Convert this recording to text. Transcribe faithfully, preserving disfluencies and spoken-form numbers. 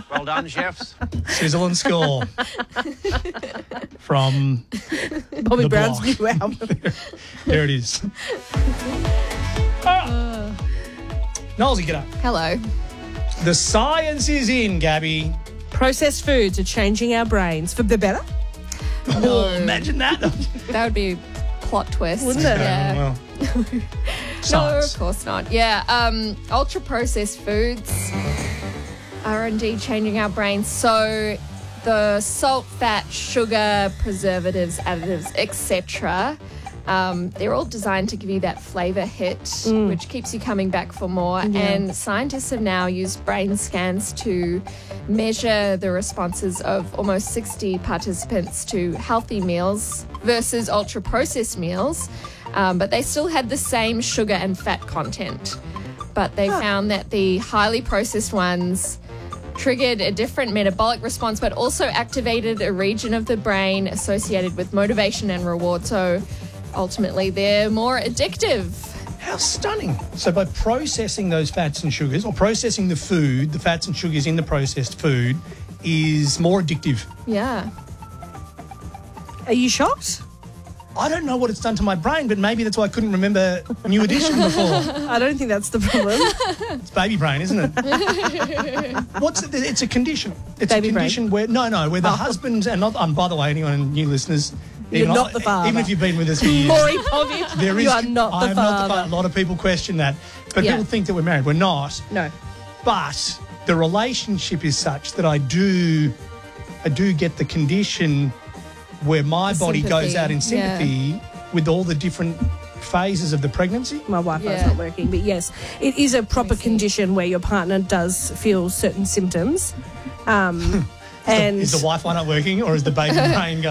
Well done, chefs. Sizzle and score from Bobby the Brown's block. new album. There it is. Ah. Nolsey, get up. Hello. The science is in, Gabby. Processed foods are changing our brains for the better. Oh, imagine that. That would be a plot twist. Wouldn't it? Yeah. Well, No, science. of course not. Yeah, um, ultra processed foods are indeed changing our brains. So the salt, fat, sugar, preservatives, additives, et cetera. Um, they're all designed to give you that flavour hit, which keeps you coming back for more. And scientists have now used brain scans to measure the responses of almost sixty participants to healthy meals versus ultra-processed meals. Um, but they still had the same sugar and fat content. But they found that the highly processed ones triggered a different metabolic response, but also activated a region of the brain associated with motivation and reward. So ultimately, they're more addictive. How stunning. So by processing those fats and sugars, or processing the food, the fats and sugars in the processed food, is more addictive. Yeah. Are you shocked? I don't know what it's done to my brain, but maybe that's why I couldn't remember New Edition before. I don't think that's the problem. It's baby brain, isn't it? What's it? It's a condition. It's Baby a brain. condition where, no, no, where the Oh. husband, and not, and by the way, anyone, new listeners, You're even not I- the father. Even if you've been with us for years. Maury Povich, There is, you are not the I am father. not the father. A lot of people question that. But Yeah. people think that we're married. We're not. No. But the relationship is such that I do I do get the condition where my The body goes sympathy, out in yeah. sympathy with all the different phases of the pregnancy. My Wi-Fi's Yeah. not working, but yes, it is a proper see. condition where your partner does feel certain symptoms. Um, and Is the Wi-Fi not working, or is the baby brain going?